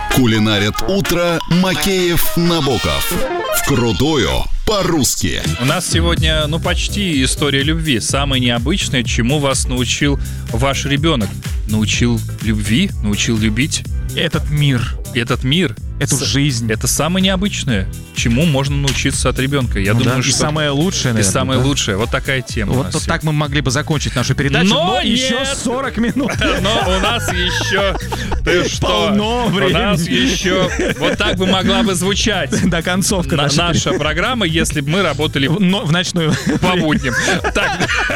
Кулинарят утро Макеев, Набоков. Вкрутую по-русски. У нас сегодня, почти история любви. Самое необычное, чему вас научил ваш ребенок. Научил любви, научил любить. Этот мир. Эту жизнь. Это самое необычное, чему можно научиться от ребенка. Я думаю, да, что... И самое лучшее, наверное. И самое лучшее. Вот такая тема. Вот так мы могли бы закончить нашу передачу, но еще 40 минут. Но у нас еще... Ты что? Полно времени. У нас еще... Вот так бы могла бы звучать. До концовка наша программа, если бы мы работали в ночную по будням. Так.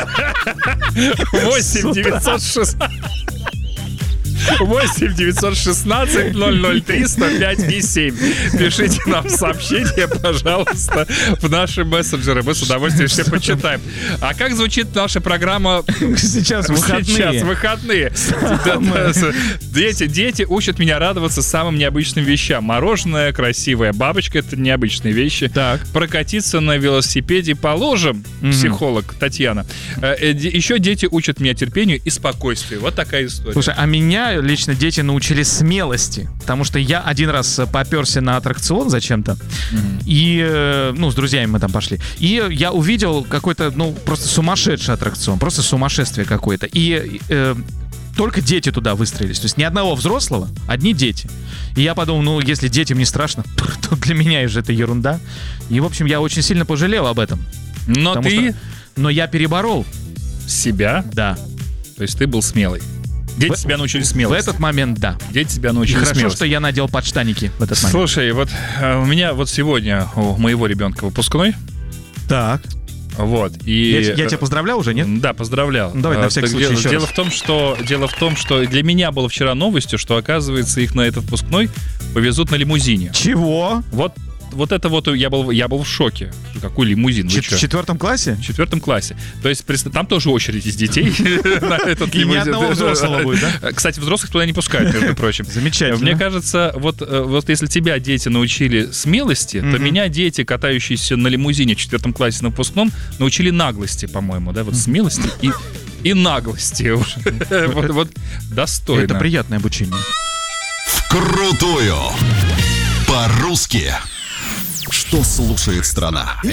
8-916-003-105 и 7. Пишите нам сообщения, пожалуйста, в наши мессенджеры. Мы с удовольствием все почитаем. А как звучит наша программа сейчас? Выходные. Дети учат меня радоваться самым необычным вещам. Мороженое, красивая бабочка — это необычные вещи. Так. Прокатиться на велосипеде по лужам. Психолог Татьяна. Еще дети учат меня терпению и спокойствию. Вот такая история. Слушай, а меня лично дети научили смелости, потому что я один раз попёрся на аттракцион зачем-то, и, с друзьями мы там пошли, и я увидел какой-то, просто сумасшедший аттракцион, просто сумасшествие какое-то, и только дети туда выстроились, то есть ни одного взрослого, одни дети. И я подумал, если детям не страшно, то для меня же это ерунда. И, в общем, я очень сильно пожалел об этом. Но я переборол себя? Да. То есть ты был смелый. Дети тебя научили смелости. В этот момент, да. Дети тебя научили смелости. Хорошо, что я надел подштаники в этот момент. Слушай, вот у меня вот сегодня у моего ребенка выпускной. Так. Вот. И я тебя поздравлял уже, нет? Да, поздравлял. Давай на всякий случай еще дело раз. в том, что для меня было вчера новостью, что, оказывается, их на этот выпускной повезут на лимузине. Чего? Вот это вот я был в шоке. Какой лимузин? В 4 классе? В 4 классе. То есть там тоже очередь из детей на этот лимузин. И ни одного взрослого будет, да? Кстати, взрослых туда не пускают, между прочим. Замечательно. Мне кажется, вот если тебя дети научили смелости, то меня дети, катающиеся на лимузине в 4 классе на выпускном, научили наглости, по-моему, да? Вот смелости и наглости. Вот достойно. Это приятное обучение. Вкрутую по-русски. Что слушает страна?